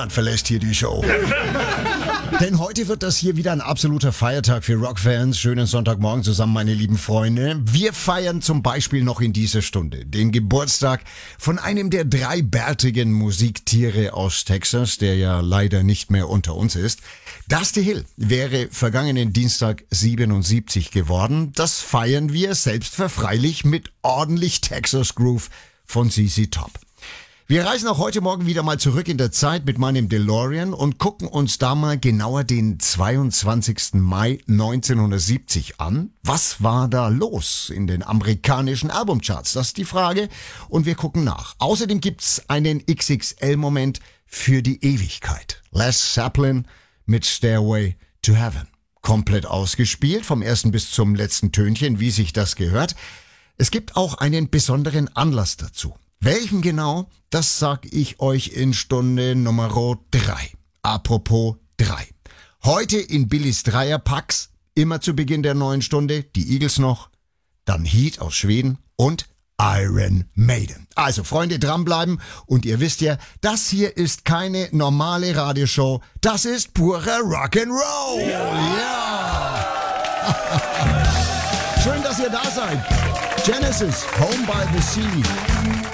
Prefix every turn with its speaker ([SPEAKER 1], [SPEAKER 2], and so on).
[SPEAKER 1] Niemand verlässt hier die Show. Denn heute wird das hier wieder ein absoluter Feiertag für Rockfans. Schönen Sonntagmorgen zusammen, meine lieben Freunde. Wir feiern zum Beispiel noch in dieser Stunde den Geburtstag von einem der 3 bärtigen Musiktiere aus Texas, der ja leider nicht mehr unter uns ist. Dusty Hill wäre vergangenen Dienstag 77 geworden. Das feiern wir selbstverfreilich mit ordentlich Texas Groove von ZZ Top. Wir reisen auch heute Morgen wieder mal zurück in der Zeit mit meinem DeLorean und gucken uns da mal genauer den 22. Mai 1970 an. Was war da los in den amerikanischen Albumcharts? Das ist die Frage und wir gucken nach. Außerdem gibt's einen XXL-Moment für die Ewigkeit. Les Zeppelin mit Stairway to Heaven. Komplett ausgespielt, vom ersten bis zum letzten Tönchen, wie sich das gehört. Es gibt auch einen besonderen Anlass dazu. Welchen genau, das sag ich euch in Stunde Nummer 3. Apropos 3. Heute in Billys Dreierpacks, immer zu Beginn der neuen Stunde, die Eagles noch, dann Heat aus Schweden und Iron Maiden. Also Freunde, dranbleiben und ihr wisst ja, das hier ist keine normale Radioshow, das ist purer Rock'n'Roll. Ja! Schön, dass ihr da seid. Genesis, Home by the Sea.